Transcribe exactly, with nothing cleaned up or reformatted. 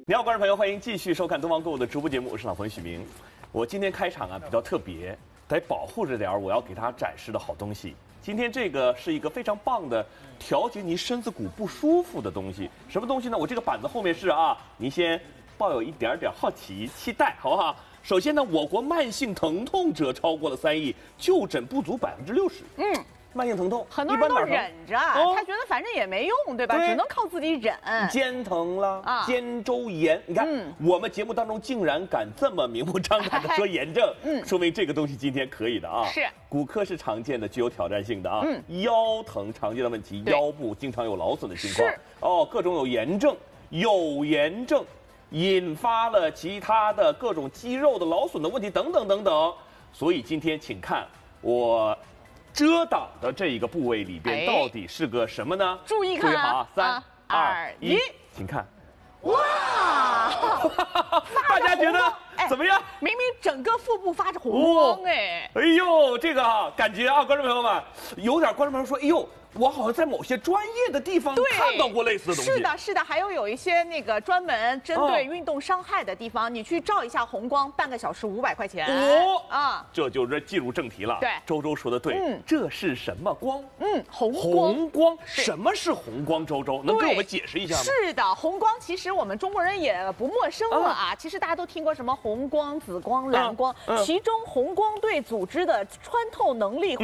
你好，观众朋友，欢迎继续收看东方购物的直播节目，我是老朋友许明。我今天开场啊比较特别，得保护着点儿我要给大家展示的好东西。今天这个是一个非常棒的调节您身子骨不舒服的东西，什么东西呢？我这个板子后面是啊，您先抱有一点点好奇期待，好不好？首先呢，我国慢性疼痛者超过了三亿，就诊不足百分之六十。嗯。慢性疼痛， 很多人都忍着，哦、他觉得反正也没用，对吧？对只能靠自己忍。 肩疼了，啊、肩周炎，你看、嗯、我们节目当中竟然敢这么明目张胆的说炎症，嗯，说明这个东西今天可以的啊。 是， 骨科是常见的，具有挑战性的啊。嗯，腰疼常见的问题，腰部经常有劳损的情况。哦，各种有炎症，有炎症引发了其他的各种肌肉的劳损的问题等等等等。所以今天请看我。遮挡的这一个部位里边到底是个什么呢？ 注意看， 注意好啊！三、二、一，请看。哇！大家觉得怎么样？ 明明整个腹部发着红光哎！ 哎呦，这个啊，感觉啊，观众朋友们，有点观众朋友说，哎呦。我好像在某些专业的地方看到过类似的东西。 是的，是的，还有有一些那个专门针对运动伤害的地方，哦、你去照一下红光，半个小时五百块钱。哦啊，这就是进入正题了。 对， 周周说的对，嗯，这是什么光？ 嗯，红光。 红光，什么是红光？周周能给我们解释一下吗？ 是的，红光其实我们中国人也不陌生了啊。其实大家都听过什么红光、紫光、蓝光，其中红光对组织的穿透能力会